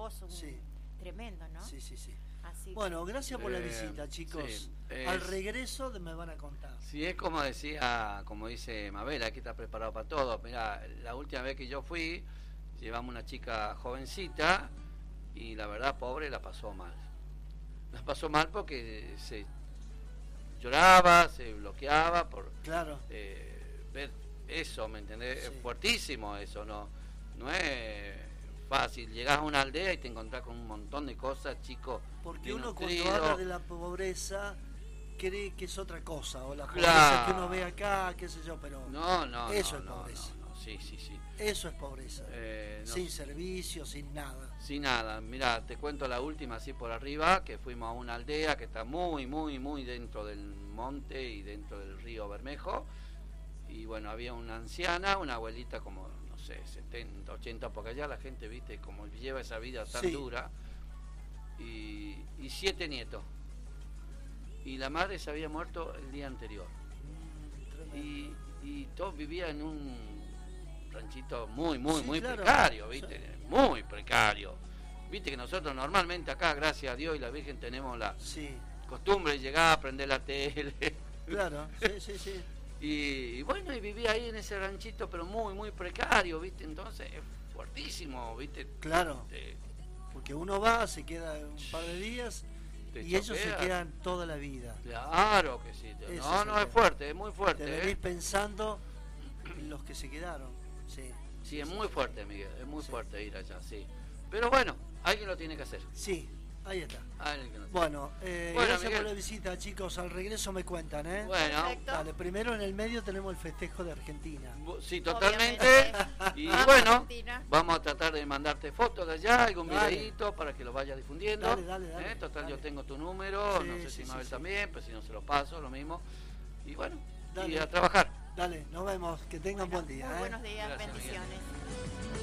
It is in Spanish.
voz Sí. tremendo, ¿no? Sí, sí, sí. Así Bueno, gracias por la visita, chicos. Sí, Al regreso me van a contar. Sí, es como decía, como dice Mabel, hay que estar preparado para todo. Mirá, la última vez que yo fui, llevamos una chica jovencita y la verdad, pobre, la pasó mal. La pasó mal porque se lloraba, se bloqueaba por Claro. ver eso, ¿me entendés? Sí. Es fuertísimo eso, no es fácil. Llegás a una aldea y te encontrás con un montón de cosas, chicos. Porque uno cuando habla de la pobreza cree que es otra cosa, o la pobreza Claro. que uno ve acá, qué sé yo, pero eso es pobreza. Sí. Eso es pobreza. Sin No, servicios, sin nada. sin nada. Mirá, te cuento la última así por arriba, que fuimos a una aldea que está muy dentro del monte y dentro del río Bermejo. Y bueno, había una anciana, una abuelita como, no sé, 70, 80, porque allá la gente, viste, como lleva esa vida tan dura. Y 7 nietos. Y la madre se había muerto el día anterior. Y todos vivían en un ranchito muy claro, precario, ¿viste? Muy precario. Viste que nosotros normalmente acá, gracias a Dios y la Virgen, tenemos la costumbre de llegar a prender la tele. Claro, sí. Y bueno, y vivía ahí en ese ranchito, pero muy precario, ¿viste? Entonces, es fuertísimo, ¿viste? Claro. Porque uno va, se queda un par de días y ellos se quedan toda la vida. Claro que sí. No, es fuerte, es muy fuerte. Te venís pensando en los que se quedaron. Sí, es muy fuerte, Miguel, es muy fuerte ir allá, sí. Pero bueno, alguien lo tiene que hacer. Sí, ahí está. Bueno, gracias Miguel, por la visita, chicos. Al regreso me cuentan, ¿eh? Bueno. Dale, primero en el medio tenemos el festejo de Argentina. Sí, totalmente. Y bueno, vamos a tratar de mandarte fotos de allá, algún videíto para que lo vayas difundiendo. Dale. Total, yo tengo tu número, no sé si Mabel también, pero si no se lo paso, lo mismo. Y bueno, y a trabajar. Dale, nos vemos. Que tengan buen día. Muy buenos días, gracias, bendiciones. Miguel.